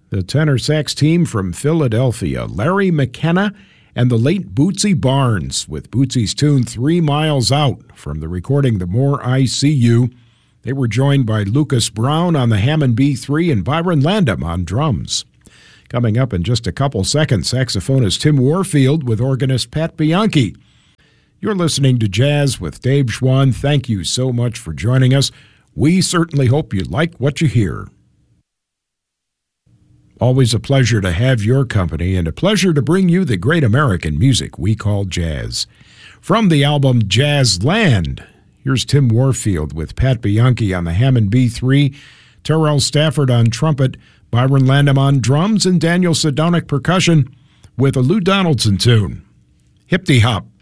The tenor sax team from Philadelphia, Larry McKenna and the late Bootsy Barnes, with Bootsy's tune 3 Miles Out from the recording The More I See You. They were joined by Lucas Brown on the Hammond B3 and Byron Landam on drums. Coming up in just a couple seconds, saxophonist Tim Warfield with organist Pat Bianchi. You're listening to Jazz with Dave Schwann. Thank you so much for joining us. We certainly hope you like what you hear. Always a pleasure to have your company and a pleasure to bring you the great American music we call jazz. From the album Jazz Land, here's Tim Warfield with Pat Bianchi on the Hammond B3, Terrell Stafford on trumpet, Byron Landam on drums, and Daniel Sadonic percussion with a Lou Donaldson tune, Hip-de-Hop.